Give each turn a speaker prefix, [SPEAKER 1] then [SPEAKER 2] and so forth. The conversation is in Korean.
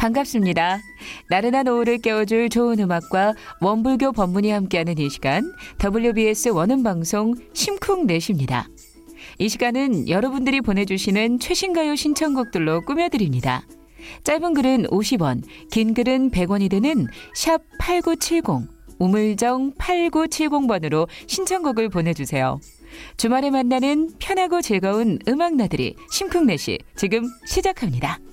[SPEAKER 1] 반갑습니다. 나른한 오후를 깨워줄 좋은 음악과 원불교 법문이 함께하는 이 시간 WBS 원음방송 심쿵넷입니다. 이 시간은 여러분들이 보내주시는 최신가요 신청곡들로 꾸며드립니다. 짧은 글은 50원, 긴 글은 100원이 드는 샵 8970, 우물정 8970번으로 신청곡을 보내주세요. 주말에 만나는 편하고 즐거운 음악 나들이 심쿵넷이 지금 시작합니다.